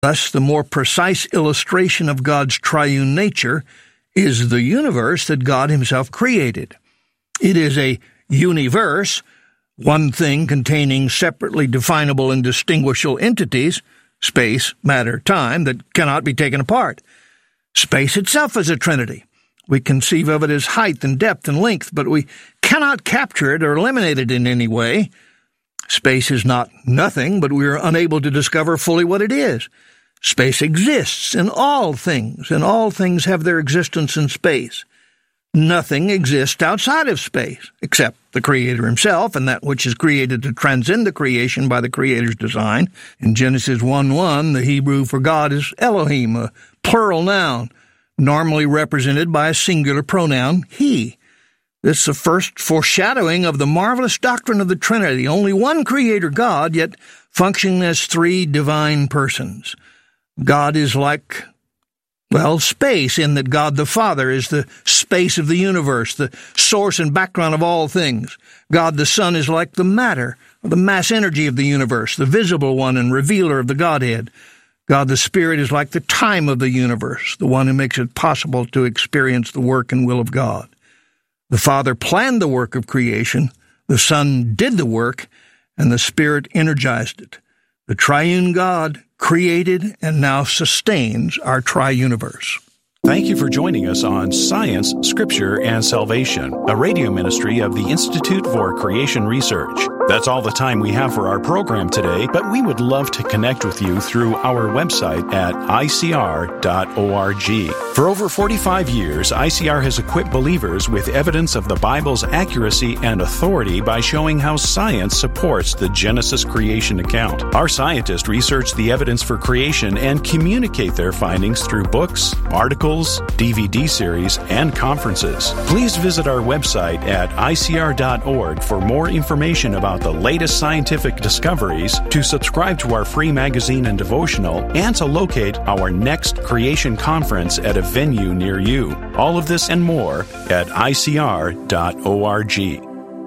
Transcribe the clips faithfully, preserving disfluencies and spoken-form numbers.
Thus, the more precise illustration of God's triune nature is the universe that God himself created. It is a universe, one thing containing separately definable and distinguishable entities, space, matter, time, that cannot be taken apart. Space itself is a trinity. We conceive of it as height and depth and length, but we cannot capture it or eliminate it in any way. Space is not nothing, but we are unable to discover fully what it is. Space exists in all things, and all things have their existence in space. Nothing exists outside of space, except the Creator himself and that which is created to transcend the creation by the Creator's design. In Genesis one one, the Hebrew for God is Elohim, a plural noun, normally represented by a singular pronoun, he. This is the first foreshadowing of the marvelous doctrine of the Trinity, only one Creator God, yet functioning as three divine persons. God is like, well, space, in that God the Father is the space of the universe, the source and background of all things. God the Son is like the matter, or the mass energy of the universe, the visible one and revealer of the Godhead. God the Spirit is like the time of the universe, the one who makes it possible to experience the work and will of God. The Father planned the work of creation, the Son did the work, and the Spirit energized it. The triune God created and now sustains our tri-universe. Thank you for joining us on Science, Scripture, and Salvation, a radio ministry of the Institute for Creation Research. That's all the time we have for our program today, but we would love to connect with you through our website at I C R dot org. For over forty-five years, I C R has equipped believers with evidence of the Bible's accuracy and authority by showing how science supports the Genesis creation account. Our scientists research the evidence for creation and communicate their findings through books, articles, D V D series, and conferences. Please visit our website at I C R dot org for more information about the latest scientific discoveries, to subscribe to our free magazine and devotional, and to locate our next creation conference at a venue near you. All of this and more at I C R dot org.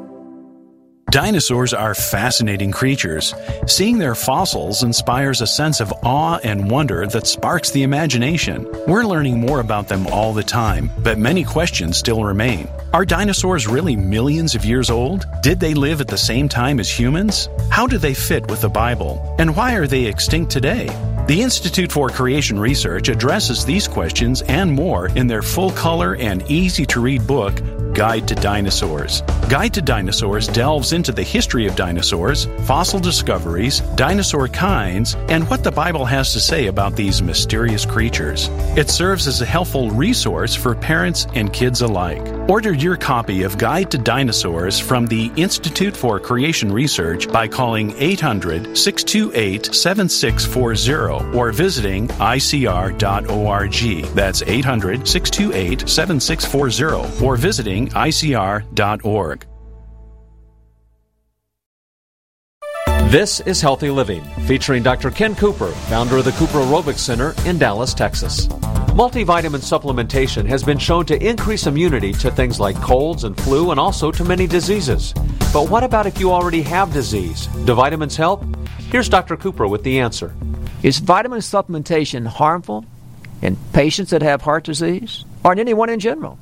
Dinosaurs are fascinating creatures. Seeing their fossils inspires a sense of awe and wonder that sparks the imagination. We're learning more about them all the time, but many questions still remain. Are dinosaurs really millions of years old? Did they live at the same time as humans? How do they fit with the Bible? And why are they extinct today? The Institute for Creation Research addresses these questions and more in their full-color and easy-to-read book, Guide to Dinosaurs. Guide to Dinosaurs delves into the history of dinosaurs, fossil discoveries, dinosaur kinds, and what the Bible has to say about these mysterious creatures. It serves as a helpful resource for parents and kids alike. Order your copy of Guide to Dinosaurs from the Institute for Creation Research by calling eight hundred, six two eight, seven six four zero or visiting I C R dot org. That's eight hundred, six two eight, seven six four zero or visiting I C R dot org. This is Healthy Living, featuring Doctor Ken Cooper, founder of the Cooper Aerobics Center in Dallas, Texas. Multivitamin supplementation has been shown to increase immunity to things like colds and flu and also to many diseases. But what about if you already have disease? Do vitamins help? Here's Doctor Cooper with the answer. Is vitamin supplementation harmful in patients that have heart disease or in anyone in general?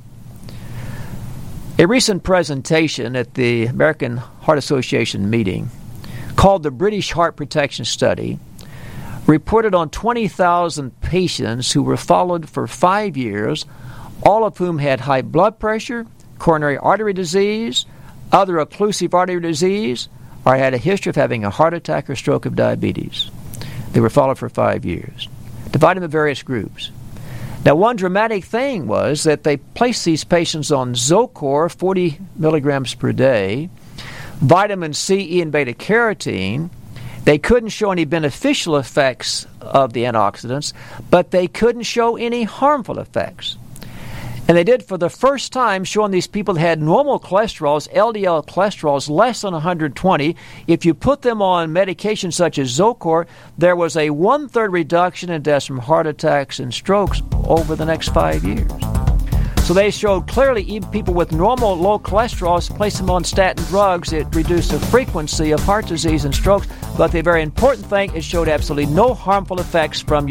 A recent presentation at the American Heart Association meeting called the British Heart Protection Study reported on twenty thousand patients who were followed for five years, all of whom had high blood pressure, coronary artery disease, other occlusive artery disease, or had a history of having a heart attack or stroke of diabetes. They were followed for five years. Divided them in various groups. Now, one dramatic thing was that they placed these patients on Zocor, forty milligrams per day, vitamin C, E, and beta-carotene. They couldn't show any beneficial effects of the antioxidants, but they couldn't show any harmful effects. And they did for the first time, showing these people had normal cholesterols, L D L cholesterols, less than one hundred twenty. If you put them on medications such as Zocor, there was a one-third reduction in deaths from heart attacks and strokes over the next five years. So they showed clearly even people with normal low cholesterol, place them on statin drugs, it reduced the frequency of heart disease and strokes. But the very important thing, it showed absolutely no harmful effects from